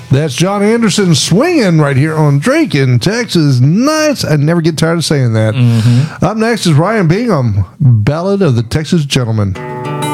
That's John Anderson swinging right here on Drake in Texas. Nice. I never get tired of saying that. Up next is Ryan Bingham, Ballad of the Texas Gentleman.